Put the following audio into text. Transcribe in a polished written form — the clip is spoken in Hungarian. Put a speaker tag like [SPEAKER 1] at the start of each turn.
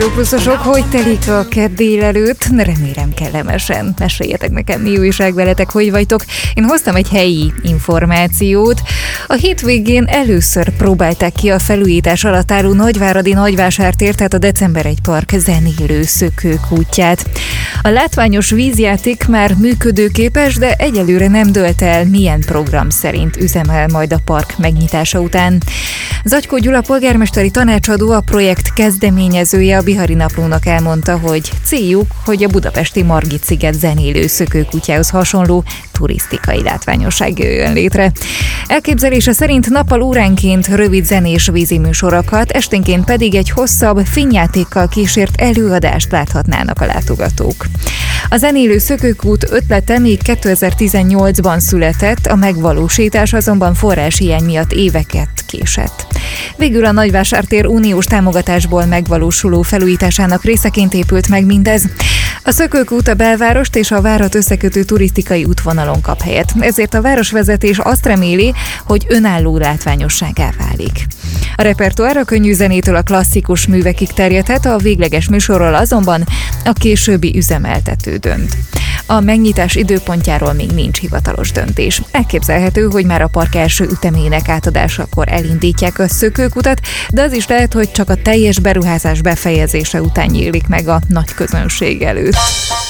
[SPEAKER 1] Hello pluszosok, hogy telik a kedd délelőtt? Remélem kellemesen. Meséljetek nekem, mi újság veletek, hogy vagytok. Én hoztam egy helyi információt. A hétvégén először próbálták ki a felújítás alatt álló Nagyváradi Nagyvásártér, tehát a December 1 Park zenélő szökőkútját. A látványos vízjáték már működőképes, de egyelőre nem dölt el, milyen program szerint üzemel majd a park megnyitása után. Zatykó Gyula polgármesteri tanácsadó, a projekt kezdeményezője a Bihari Naplónak elmondta, hogy céljuk, hogy a budapesti Margit-sziget zenélő szökőkutyához hasonló turisztikai látványosság jöjjön létre. Elképzelése szerint nappal óránként rövid zenés vízi műsorokat, esténként pedig egy hosszabb fényjátékkal kísért előadást láthatnának a látogatók. A zenélő szökőkút ötlete még 2018-ban született, a megvalósítás azonban forráshiány miatt éveket késett. Végül a Nagyvásártér uniós támogatásból megvalósuló felújításának részeként épült meg mindez. A szökőkút a belvárost és a várat összekötő turisztikai útvonalon kap helyet, ezért a városvezetés azt reméli, hogy önálló látványosságá válik. A repertoár a könnyű zenétől a klasszikus művekig terjedhet, a végleges műsorról azonban a későbbi üzemeltető dönt. A megnyitás időpontjáról még nincs hivatalos döntés. Elképzelhető, hogy már a park első ütemének átadásakor elindítják a szökőkutat, de az is lehet, hogy csak a teljes beruházás befejezése után nyílik meg a nagy közönség előtt.